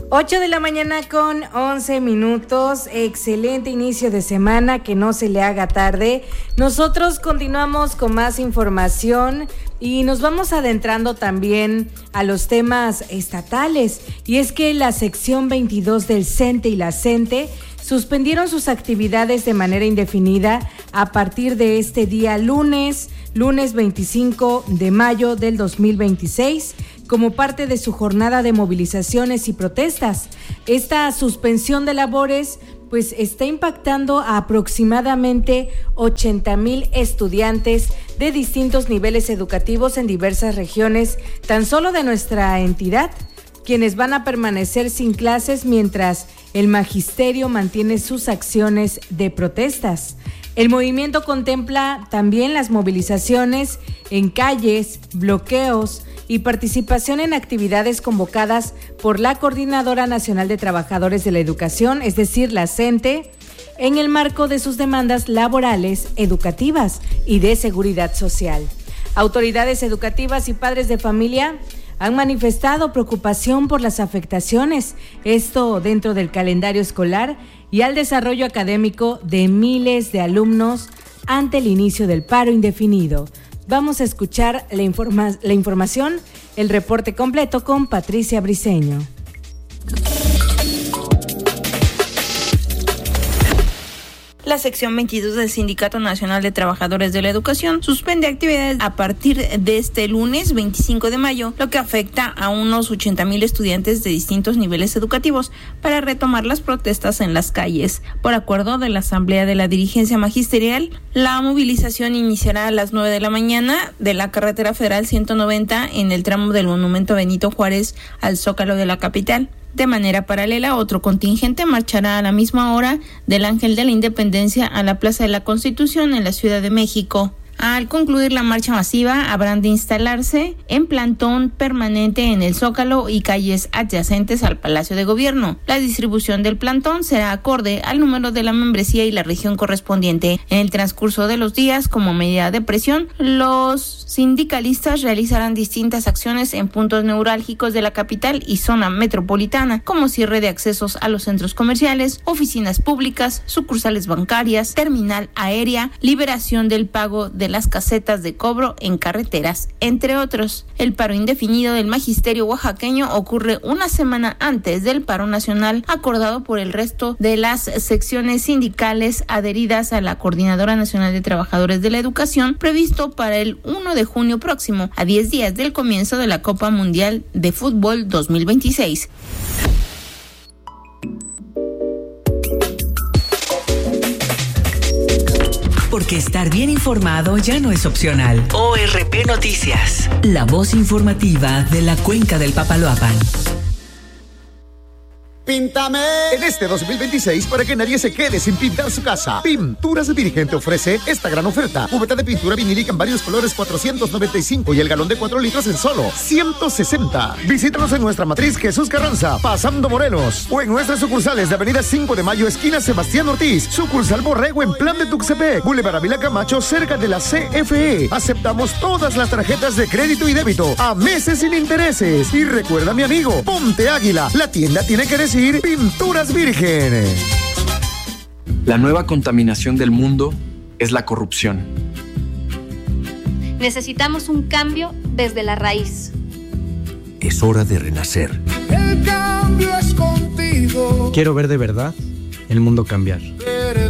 8 de la mañana con 11 minutos, excelente inicio de semana, que no se le haga tarde. Nosotros continuamos con más información y nos vamos adentrando también a los temas estatales. Y es que la sección 22 del CENTE y la CENTE suspendieron sus actividades de manera indefinida a partir de este día lunes 25 de mayo del 2026, como parte de su jornada de movilizaciones y protestas. Esta suspensión de labores pues está impactando a aproximadamente 80,000 estudiantes de distintos niveles educativos en diversas regiones tan solo de nuestra entidad, quienes van a permanecer sin clases mientras el magisterio mantiene sus acciones de protestas. El movimiento contempla también las movilizaciones en calles, bloqueos y participación en actividades convocadas por la Coordinadora Nacional de Trabajadores de la Educación, es decir, la CENTE, en el marco de sus demandas laborales, educativas y de seguridad social. Autoridades educativas y padres de familia han manifestado preocupación por las afectaciones, esto dentro del calendario escolar y al desarrollo académico de miles de alumnos ante el inicio del paro indefinido. Vamos a escuchar la información, el reporte completo con Patricia Briceño. La sección 22 del Sindicato Nacional de Trabajadores de la Educación suspende actividades a partir de este lunes 25 de mayo, lo que afecta a unos 80,000 estudiantes de distintos niveles educativos para retomar las protestas en las calles. Por acuerdo de la Asamblea de la Dirigencia Magisterial, la movilización iniciará a las 9 de la mañana de la carretera federal 190 en el tramo del Monumento Benito Juárez al Zócalo de la capital. De manera paralela, otro contingente marchará a la misma hora del Ángel de la Independencia a la Plaza de la Constitución en la Ciudad de México. Al concluir la marcha masiva, habrán de instalarse en plantón permanente en el Zócalo y calles adyacentes al Palacio de Gobierno. La distribución del plantón será acorde al número de la membresía y la región correspondiente. En el transcurso de los días, como medida de presión, los sindicalistas realizarán distintas acciones en puntos neurálgicos de la capital y zona metropolitana, como cierre de accesos a los centros comerciales, oficinas públicas, sucursales bancarias, terminal aérea, liberación del pago de las casetas de cobro en carreteras, entre otros. El paro indefinido del magisterio oaxaqueño ocurre una semana antes del paro nacional acordado por el resto de las secciones sindicales adheridas a la Coordinadora Nacional de Trabajadores de la Educación, previsto para el 1 de junio próximo, a 10 días del comienzo de la Copa Mundial de Fútbol 2026. Porque estar bien informado ya no es opcional. ORP Noticias, la voz informativa de la Cuenca del Papaloapan. Píntame. En este 2026, para que nadie se quede sin pintar su casa, Pinturas Virgen te ofrece esta gran oferta. Cubeta de pintura vinílica en varios colores, 495, y el galón de 4 litros en solo 160. Visítanos en nuestra matriz Jesús Carranza, pasando Morelos, o en nuestras sucursales de Avenida 5 de Mayo, esquina Sebastián Ortiz, sucursal Borrego en Plan de Tuxtepec, Boulevard Ávila Camacho, cerca de la CFE. Aceptamos todas las tarjetas de crédito y débito a meses sin intereses. Y recuerda, mi amigo, ponte Águila, la tienda tiene que decir Pinturas Virgen. La nueva contaminación del mundo es la corrupción. Necesitamos un cambio desde la raíz. Es hora de renacer. El cambio es contigo. Quiero ver de verdad el mundo cambiar.